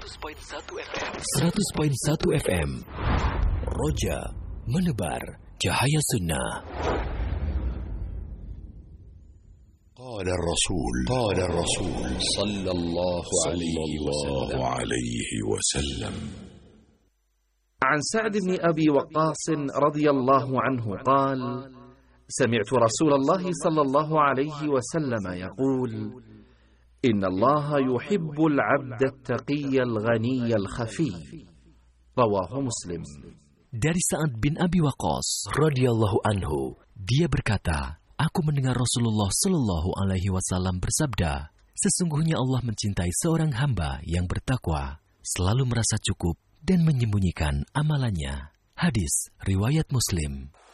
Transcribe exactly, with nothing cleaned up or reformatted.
seratus koma satu F M. Roja menebar cahaya sunnah. قال الرسول قال الرسول صلى الله عليه وسلم عن سعد بن أبي وقاص رضي الله عنه قال: سمعت رسول الله صلى الله عليه وسلم يقول: إن الله يحب العبد التقي الغني الخفي. رواه مسلم. Dari Sa'ad bin Abi Waqqas radhiyallahu anhu, dia berkata, aku mendengar Rasulullah Shallallahu Alaihi Wasallam bersabda, sesungguhnya Allah mencintai seorang hamba yang bertakwa, selalu merasa cukup dan menyembunyikan amalannya. Hadis riwayat Muslim.